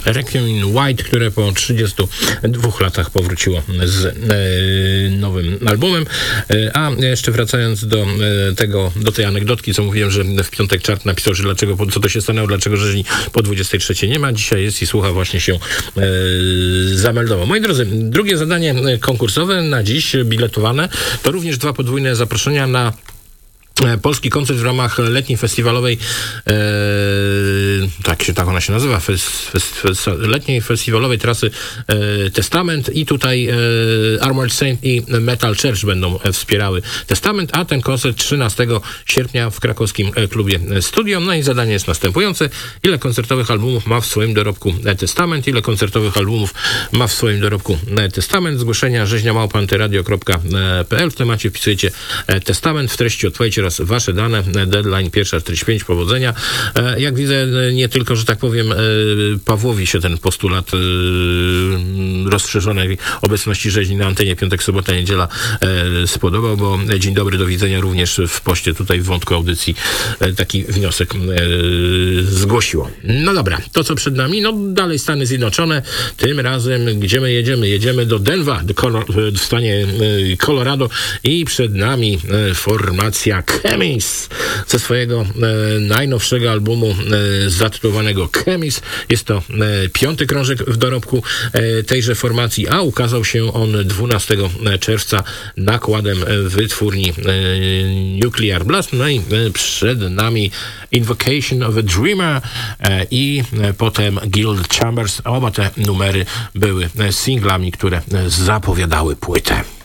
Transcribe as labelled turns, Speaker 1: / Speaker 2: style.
Speaker 1: Requiem in White, które po 32 latach powróciło z nowym albumem. A jeszcze wracając do tej anegdotki, co mówiłem, że w piątek Czart napisał, że co to się stanęło, dlaczego rzeźni po 23 nie ma. Dzisiaj jest i słucha, właśnie się zameldował. Moi drodzy, drugie zadanie konkursowe na dziś, biletowane, to również 2 podwójne zaproszenia na polski koncert w ramach letniej festiwalowej, tak ona się nazywa, letniej festiwalowej trasy Testament, i tutaj Armored Saint i Metal Church będą wspierały Testament, a ten koncert 13 sierpnia w krakowskim klubie Studio. No i zadanie jest następujące: ile koncertowych albumów ma w swoim dorobku Testament? Ile koncertowych albumów ma w swoim dorobku Testament? Zgłoszenia rzeźniamałpa.antyradio.pl. W temacie wpisujecie Testament, w treści odpowiecie oraz wasze dane, deadline 1:45, powodzenia. Jak widzę, nie tylko, że tak powiem, Pawłowi się ten postulat rozszerzonej obecności rzeźni na antenie piątek, sobota, niedziela spodobał, bo dzień dobry, do widzenia również w poście tutaj w wątku audycji taki wniosek zgłosiło. No dobra, to co przed nami, no dalej Stany Zjednoczone, tym razem gdzie my jedziemy? Jedziemy do Denver, w stanie Colorado, i przed nami formacja Chemis ze swojego najnowszego albumu zatytułowanego Chemis. Jest to 5. krążek w dorobku tejże formacji, a ukazał się on 12 czerwca nakładem wytwórni Nuclear Blast. No i przed nami Invocation of a Dreamer i potem Guild Chambers. Oba te numery były singlami, które zapowiadały płytę.